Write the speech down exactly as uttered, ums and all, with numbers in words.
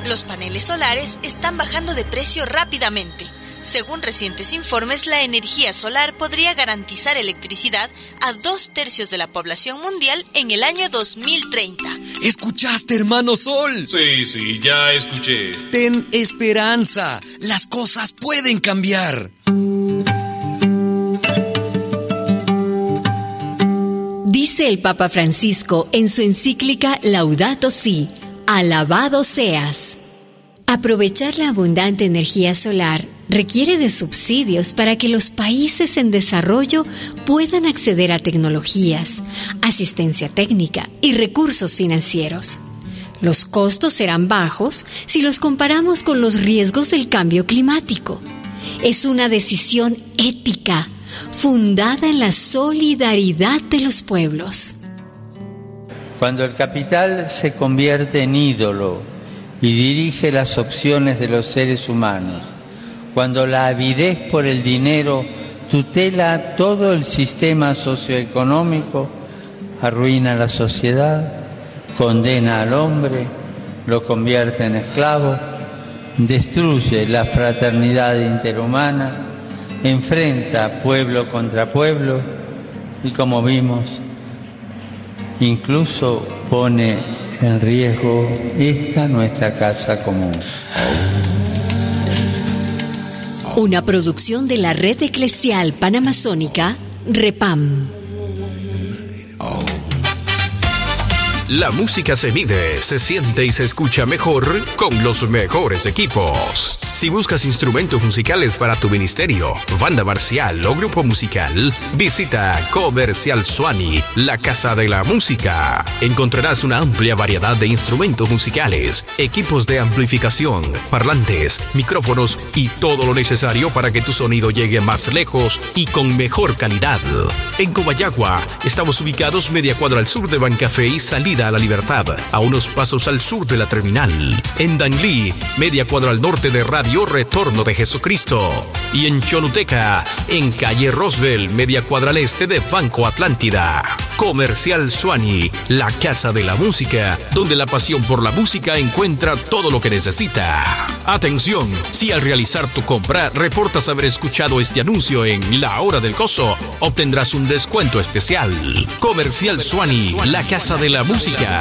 Los paneles solares están bajando de precio rápidamente. Según recientes informes, la energía solar podría garantizar electricidad a dos tercios de la población mundial en el año dos mil treinta. ¿Escuchaste, hermano Sol? Sí, sí, ya escuché. Ten esperanza. Las cosas pueden cambiar. Dice el Papa Francisco en su encíclica Laudato Si, alabado seas. Aprovechar la abundante energía solar requiere de subsidios para que los países en desarrollo puedan acceder a tecnologías, asistencia técnica y recursos financieros. Los costos serán bajos si los comparamos con los riesgos del cambio climático. Es una decisión ética, fundada en la solidaridad de los pueblos. Cuando el capital se convierte en ídolo y dirige las opciones de los seres humanos, cuando la avidez por el dinero tutela todo el sistema socioeconómico, arruina la sociedad, condena al hombre, lo convierte en esclavo, destruye la fraternidad interhumana, enfrenta pueblo contra pueblo y, como vimos, incluso pone en riesgo esta nuestra casa común. Una producción de la Red Eclesial Panamazónica, REPAM. La música se mide, se siente y se escucha mejor con los mejores equipos. Si buscas instrumentos musicales para tu ministerio, banda marcial o grupo musical, visita Comercial Suani, la casa de la música. Encontrarás una amplia variedad de instrumentos musicales, equipos de amplificación, parlantes, micrófonos y todo lo necesario para que tu sonido llegue más lejos y con mejor calidad. En Comayagua estamos ubicados media cuadra al sur de Bancafé y salida a la Libertad, a unos pasos al sur de la terminal. En Danlí, media cuadra al norte de Radio Retorno de Jesucristo. Y en Choluteca, en calle Roswell, media cuadra al este de Banco Atlántida. Comercial Suani, la casa de la música, donde la pasión por la música encuentra todo lo que necesita. Atención, si al realizar tu compra reportas haber escuchado este anuncio en La Hora del Gozo, obtendrás un descuento especial. Comercial Suani, la casa de la música.